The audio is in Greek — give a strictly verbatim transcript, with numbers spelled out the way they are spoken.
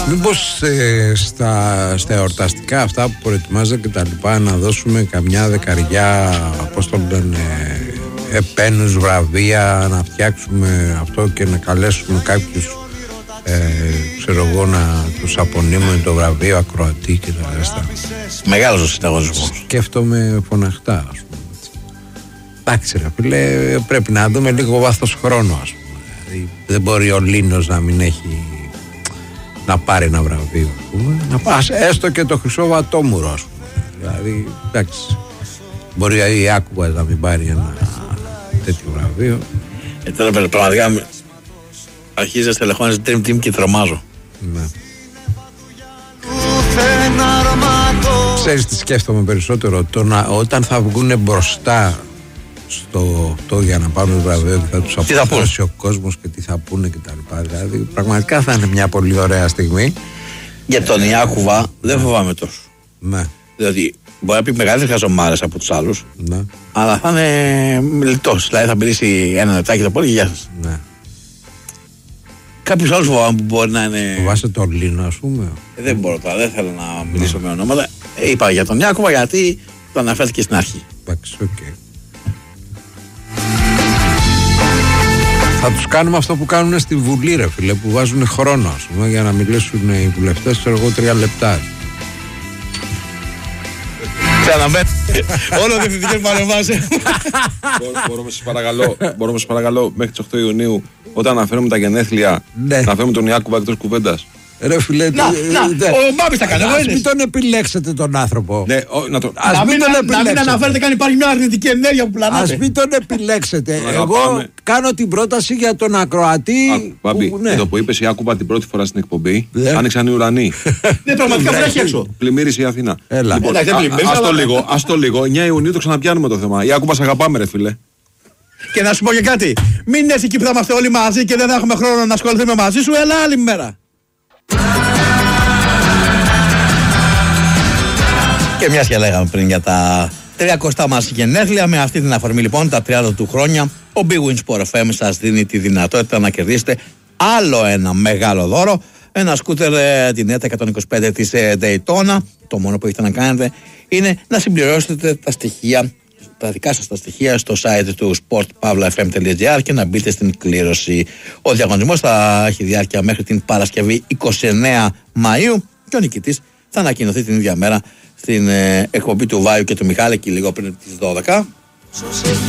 Μήπως ε, στα, στα εορταστικά αυτά που προετοιμάζεται και τα λοιπά να δώσουμε καμιά δεκαριά, πώς το λένε, επένους, βραβεία, να φτιάξουμε αυτό και να καλέσουμε κάποιους, ε, ξέρω εγώ, να τους απονείμουμε το βραβείο ακροατή και τα ρέστα. Μεγάλος ο συνταγωνισμός. Σκέφτομαι φωναχτά, ας πούμε. Εντάξει ρε φίλε, πρέπει να δούμε λίγο βάθος χρόνου, ας πούμε. Δηλαδή, δεν μπορεί ο Λίνος να μην έχει, να πάρει ένα βραβείο, ας πούμε. Να πας έστω και το Χρυσό Βατόμουρο, ας πούμε. Δηλαδή, εντάξει, μπορεί η Άκουβα να μην πάρει ένα τέτοιο βραβείο. Ε, τώρα πραγματικά αρχίζει να στελεχώνεις Dream Team και τρομάζω. Ναι. Ξέρεις τι σκέφτομαι περισσότερο, το να, όταν θα βγουν μπροστά στο αυτό για να πάρουν το βραβείο και θα τους αποθέσει ο κόσμος και τι θα πούνε και τα λοιπά. Δηλαδή πραγματικά θα είναι μια πολύ ωραία στιγμή. Για τον Ιάκουβα δεν φοβάμαι τόσο. Ναι. Διότι μπορεί να πει μεγαλύτερες χαζομάρες από τους άλλους, ναι, αλλά θα είναι λιτός. Δηλαδή θα μιλήσει ένα λεπτάκι το πόλι και γεια σας. Ναι. Κάποιος άλλος φοβάμαι που μπορεί να είναι. Φοβάσαι τον Λίνο, ας πούμε. Ε, δεν μπορώ τώρα, δεν θέλω να μιλήσω ναι. με ονόματα. Ε, είπα για τον Ιάκουβα γιατί το αναφέρθηκε στην αρχή. Εντάξει, οκ. Okay. Θα τους κάνουμε αυτό που κάνουν στη Βουλή, ρε φίλε, που βάζουν χρόνο, ας πούμε, για να μιλήσουν οι βουλευτές, ξέρω εγώ, τρία λεπτά. Ξαναμπέ. Όλο διευθυντικές παρεμβάσεις. Μπορούμε σας παρακαλώ, μπορούμε σας παρακαλώ μέχρι τις οκτώ Ιουνίου, όταν αναφέρουμε τα γενέθλια, ναι, να φέρουμε τον Ιάκουβα εκτός κουβέντας. Ρε φίλε, να, τι, να, δε, ο Μπάμπης θα κάνει. Ας μην τον επιλέξετε τον άνθρωπο. Ναι, ο, να, το, ας να, μην, μην, τον να, επιλέξετε. να μην αναφέρετε καν υπάρχει μια αρνητική ενέργεια που πλανάτε. Ας μην τον επιλέξετε. Εγώ πάμε. κάνω την πρόταση για τον ακροατή. Μπάμπη, που, ναι. εδώ που είπες Ιάκουβα την πρώτη φορά στην εκπομπή, ναι, άνοιξαν οι ουρανοί. Ναι, πραγματικά βρέχει έξω. Πλημμύρισε η Αθήνα. Έλα. Λοιπόν, Εντάξει, δεν πλημμύρισε, ας το αλλά- λίγο, ας το λίγο. εννιά Ιουνίου το ξαναπιάνουμε το θέμα. Ιάκουβα, σε αγαπάμε, ρε φίλε. Και να σου πω και κάτι. Μην έρθει εκεί που θα είμαστε όλοι μαζί και δεν θα έχουμε χρόνο να ασχοληθούμε μαζί σου, έλα άλλη μέρα. Και μιας και λέγαμε πριν για τα τριακοστά μας γενέθλια, με αυτή την αφορμή λοιπόν τα τριάντα του χρόνια, ο Big Win Sport εφ εμ σας δίνει τη δυνατότητα να κερδίσετε άλλο ένα μεγάλο δώρο. Ένα σκούτερ, ε, την ΕΤΑ εκατόν είκοσι πέντε της ε, Daytona. Το μόνο που έχετε να κάνετε είναι να συμπληρώσετε τα στοιχεία, τα δικά σας τα στοιχεία στο site του sport pavla f m τελεία g r και να μπείτε στην κλήρωση. Ο διαγωνισμός θα έχει διάρκεια μέχρι την Παρασκευή είκοσι εννέα Μαΐου και ο νικητής θα ανακοινωθεί την ίδια μέρα στην ε, εκπομπή του Βάιου και του Μιχάλη και λίγο πριν τις δώδεκα.